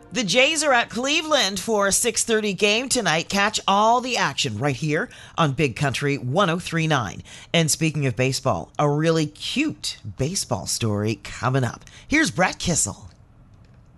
The Jays are at Cleveland for a 6:30 game tonight. Catch all the action right here on Big Country 103.9. And speaking of baseball, a really cute baseball story coming up. Here's Brett Kissel.